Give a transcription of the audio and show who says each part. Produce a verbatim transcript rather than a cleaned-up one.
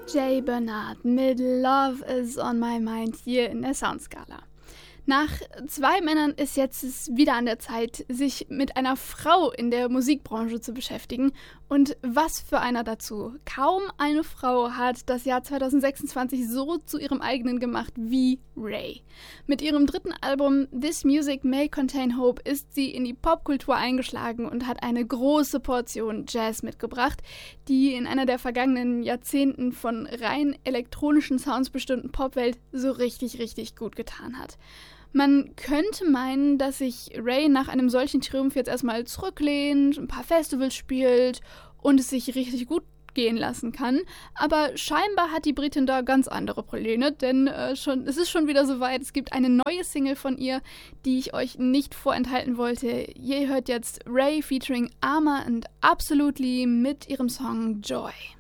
Speaker 1: Jay Bernard mit Love is on my mind hier in der Soundskala. Nach zwei Männern ist jetzt es wieder an der Zeit, sich mit einer Frau in der Musikbranche zu beschäftigen. Und was für einer dazu. Kaum eine Frau hat das Jahr zwanzig sechsundzwanzig so zu ihrem eigenen gemacht wie Raye. Mit ihrem dritten Album This Music May Contain Hope ist sie in die Popkultur eingeschlagen und hat eine große Portion Jazz mitgebracht, die in einer der vergangenen Jahrzehnten von rein elektronischen Sounds bestimmten Popwelt so richtig, richtig gut getan hat. Man könnte meinen, dass sich Raye nach einem solchen Triumph jetzt erstmal zurücklehnt, ein paar Festivals spielt und es sich richtig gut gehen lassen kann. Aber scheinbar hat die Britin da ganz andere Pläne, denn äh, schon, es ist schon wieder soweit. Es gibt eine neue Single von ihr, die ich euch nicht vorenthalten wollte. Ihr hört jetzt Raye featuring Arma and Absolutely mit ihrem Song Joy.